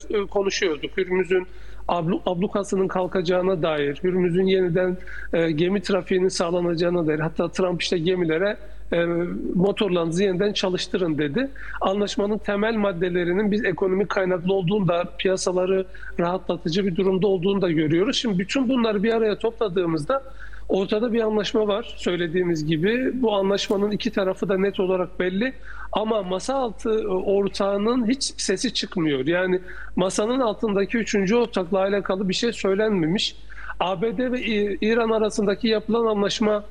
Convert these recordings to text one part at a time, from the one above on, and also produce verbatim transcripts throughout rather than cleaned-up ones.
e, konuşuyorduk. Hürmüz'ün ablu, ablukasının kalkacağına dair, Hürmüz'ün yeniden e, gemi trafiğinin sağlanacağına dair, hatta Trump işte gemilere e, motorlarınızı yeniden çalıştırın dedi. Anlaşmanın temel maddelerinin biz ekonomik kaynaklı olduğunu da, piyasaları rahatlatıcı bir durumda olduğunu da görüyoruz. Şimdi bütün bunları bir araya topladığımızda ortada bir anlaşma var söylediğimiz gibi. Bu anlaşmanın iki tarafı da net olarak belli. Ama masa altı ortağının hiç sesi çıkmıyor. Yani masanın altındaki üçüncü ortakla alakalı bir şey söylenmemiş. A B D ve İran arasındaki yapılan anlaşma,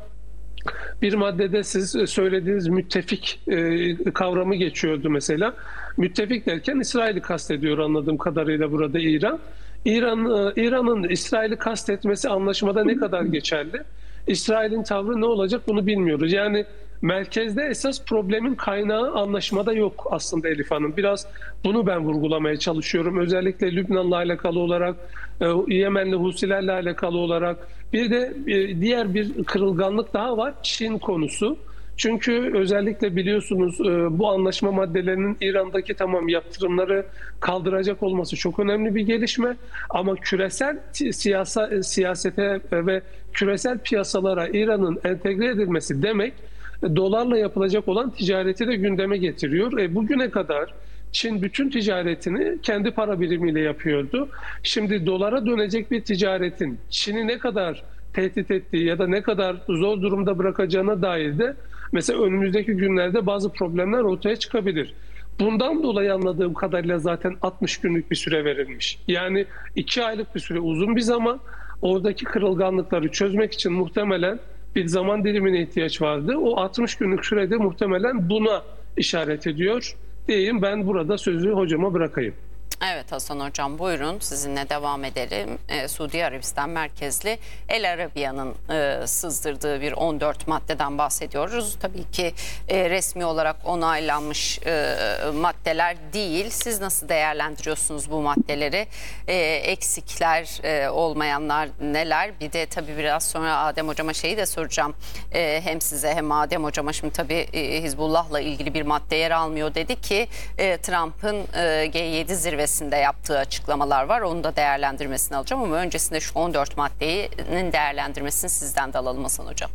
bir maddede siz söylediğiniz müttefik kavramı geçiyordu mesela. Müttefik derken İsrail'i kastediyor anladığım kadarıyla burada İran. İran, İran'ın İsrail'i kastetmesi anlaşmada ne kadar geçerli? İsrail'in tavrı ne olacak bunu bilmiyoruz. Yani merkezde esas problemin kaynağı anlaşmada yok aslında Elif Hanım. Biraz bunu ben vurgulamaya çalışıyorum. Özellikle Lübnan'la alakalı olarak, Yemenli Husilerle alakalı olarak. Bir de diğer bir kırılganlık daha var, Çin konusu. Çünkü özellikle biliyorsunuz bu anlaşma maddelerinin İran'daki tamam yaptırımları kaldıracak olması çok önemli bir gelişme. Ama küresel siyasa, siyasete ve küresel piyasalara İran'ın entegre edilmesi demek dolarla yapılacak olan ticareti de gündeme getiriyor. E, bugüne kadar Çin bütün ticaretini kendi para birimiyle yapıyordu. Şimdi dolara dönecek bir ticaretin Çin'i ne kadar tehdit ettiği ya da ne kadar zor durumda bırakacağına dair de mesela önümüzdeki günlerde bazı problemler ortaya çıkabilir. Bundan dolayı anladığım kadarıyla zaten altmış günlük bir süre verilmiş. Yani iki aylık bir süre, uzun bir zaman. Oradaki kırılganlıkları çözmek için muhtemelen bir zaman dilimine ihtiyaç vardı. O altmış günlük sürede muhtemelen buna işaret ediyor diyeyim. Ben burada sözü hocama bırakayım. Evet Hasan Hocam, buyurun sizinle devam edelim. Ee, Suudi Arabistan merkezli El Arabiya'nın e, sızdırdığı bir on dört maddeden bahsediyoruz. Tabii ki e, resmi olarak onaylanmış e, maddeler değil. Siz nasıl değerlendiriyorsunuz bu maddeleri? E, eksikler, e, olmayanlar neler? Bir de tabii biraz sonra Adem Hocama şeyi de soracağım. E, hem size hem Adem Hocama. Şimdi tabii e, Hizbullah'la ilgili bir madde yer almıyor dedi ki e, Trump'ın e, G yedi zirvesi yaptığı açıklamalar var. Onu da değerlendirmesini alacağım ama öncesinde şu on dört maddenin değerlendirmesini sizden de alalım Hasan Hocam.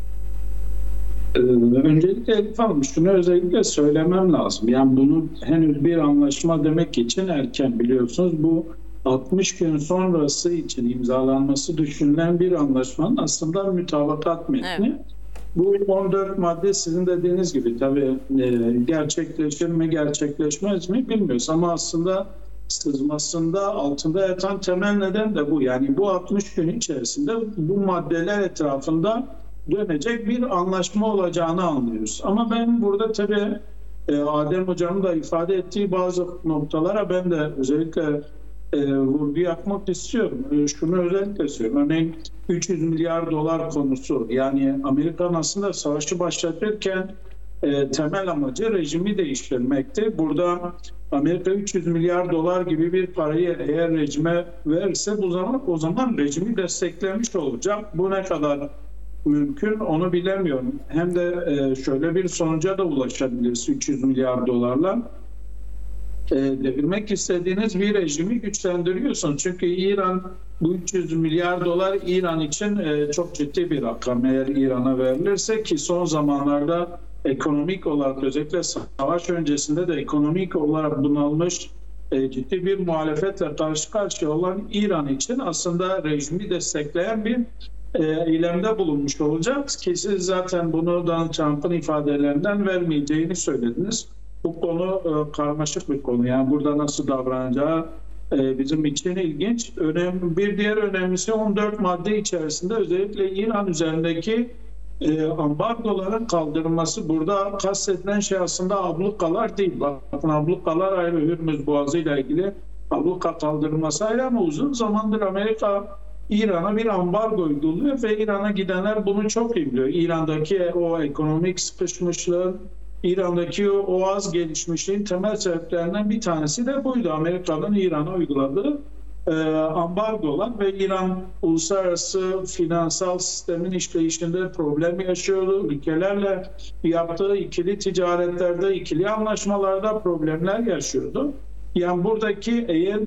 Ee, öncelikle Elif Hanım şunu özellikle söylemem lazım. Yani bunu henüz bir anlaşma demek için erken, biliyorsunuz. Bu altmış gün sonrası için imzalanması düşünülen bir anlaşmanın aslında mütabakat metni. Evet. Bu on dört madde sizin dediğiniz gibi tabii e, gerçekleşir mi gerçekleşmez mi bilmiyoruz ama aslında sızmasında altında yatan temel neden de bu. Yani bu altmış gün içerisinde bu maddeler etrafında dönecek bir anlaşma olacağını anlıyoruz. Ama ben burada tabii e, Adem Hocam'ın da ifade ettiği bazı noktalara ben de özellikle E, vurgu yapmak istiyorum. E, şunu özellikle söylüyorum. Örneğin üç yüz milyar dolar konusu. Yani Amerikan aslında savaşı başlatırken e, temel amacı rejimi değiştirmekti. Burada Amerika üç yüz milyar dolar gibi bir parayı eğer rejime verirse bu zaman o zaman rejimi desteklemiş olacak. Bu ne kadar mümkün onu bilemiyorum. Hem de e, şöyle bir sonuca da ulaşabiliriz üç yüz milyar dolarla. E, devirmek istediğiniz bir rejimi güçlendiriyorsunuz. Çünkü İran bu üç yüz milyar dolar İran için e, çok ciddi bir rakam eğer İran'a verilirse, ki son zamanlarda ekonomik olarak özellikle savaş öncesinde de ekonomik olarak bunalmış e, ciddi bir muhalefetle karşı karşıya olan İran için aslında rejimi destekleyen bir e, eylemde bulunmuş olacak ki siz zaten bunu Donald Trump'ın ifadelerinden vermeyeceğini söylediniz. Bu konu e, karmaşık bir konu. Yani burada nasıl davranacağı e, bizim için ilginç. Önemli, bir diğer önemlisi on dört madde içerisinde özellikle İran üzerindeki e, ambargoların kaldırılması. Burada kastedilen şey aslında ablukalar değil. Bakın ablukalar ayrı, Hürmüz Boğazı ile ilgili abluka kaldırılması ayrı ama uzun zamandır Amerika İran'a bir ambargo uyguluyor ve İran'a gidenler bunu çok iyi biliyor. İran'daki o ekonomik sıkışmışlığın, İran'daki o az gelişmişliğin temel sebeplerinden bir tanesi de buydu. Amerika'nın İran'a uyguladığı e, ambargolar ve İran uluslararası finansal sistemin işleyişinde problem yaşıyordu. Ülkelerle yaptığı ikili ticaretlerde, ikili anlaşmalarda problemler yaşıyordu. Yani buradaki eğer